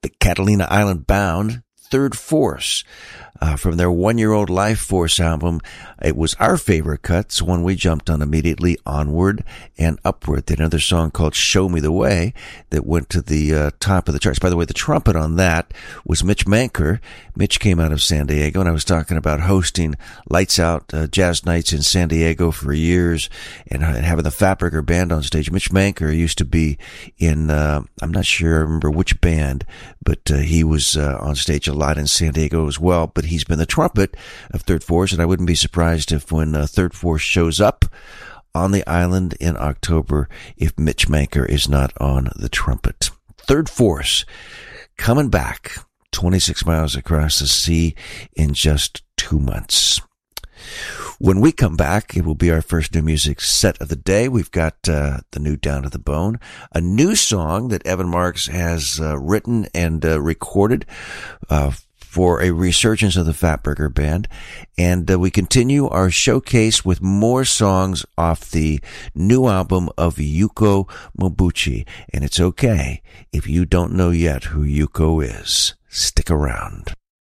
the Catalina Island Bound, Third Force, from their One-Year-Old Life Force album. It was our favorite cut. It's one we jumped on immediately, Onward and Upward. They had another song called Show Me the Way that went to the top of the charts. By the way, the trumpet on that was Mitch Manker. Mitch came out of San Diego, and I was talking about hosting Lights Out jazz nights in San Diego for years and having the Fatburger Band on stage. Mitch Manker used to be in, I'm not sure I remember which band, but he was on stage a lot in San Diego as well. But he's been the trumpet of Third Force, and I wouldn't be surprised if when Third Force shows up on the island in October, if Mitch Manker is not on the trumpet. Third Force coming back 26 miles across the sea in just 2 months. When we come back, it will be our first new music set of the day. We've got the new Down to the Bone, a new song that Evan Marks has written and recorded for a resurgence of the Fatburger Band. And we continue our showcase with more songs off the new album of Yuko Mobuchi. And it's okay if you don't know yet who Yuko is. Stick around.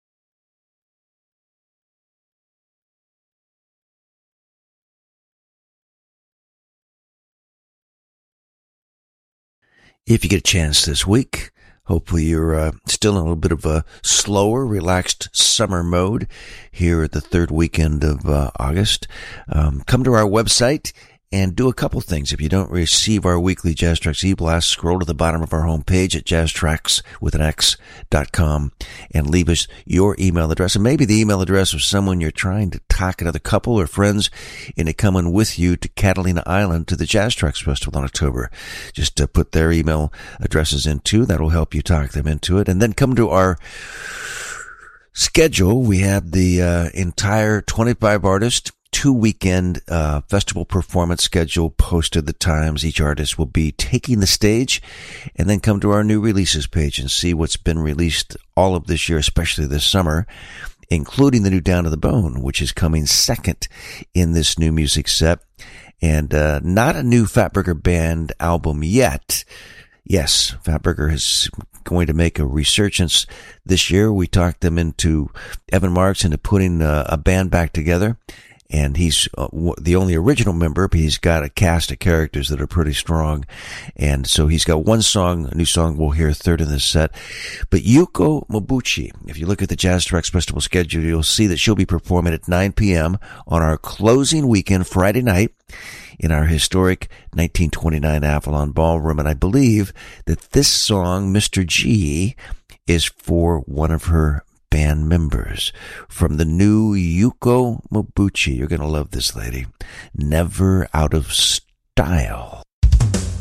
If you get a chance this week, hopefully you're still in a little bit of a slower, relaxed summer mode here at the third weekend of August. Come to our website and do a couple things. If you don't receive our weekly Jazz Tracks e-blast, scroll to the bottom of our homepage at jazztracks.com and leave us your email address, and maybe the email address of someone you're trying to talk another couple or friends into coming with you to Catalina Island to the Jazz Tracks Festival in October. Just put their email addresses in too. That'll help you talk them into it. And then come to our schedule. We have the entire 25 artist 2-weekend festival performance schedule posted. The times each artist will be taking the stage, and then come to our new releases page and see what's been released all of this year, especially this summer, including the new Down to the Bone, which is coming second in this new music set, and not a new Fatburger Band album yet. Yes, Fatburger is going to make a resurgence this year. We talked them into, Evan Marks, into putting a band back together. And he's the only original member, but he's got a cast of characters that are pretty strong. And so he's got one song, a new song we'll hear third in this set. But Yuko Mobuchi, if you look at the Jazz Tracks Festival schedule, you'll see that she'll be performing at 9 p.m. on our closing weekend, Friday night, in our historic 1929 Avalon Ballroom. And I believe that this song, Mr. G, is for one of her band members. From the new Yuko Mobuchi. You're going to love this lady. Never Out of Style.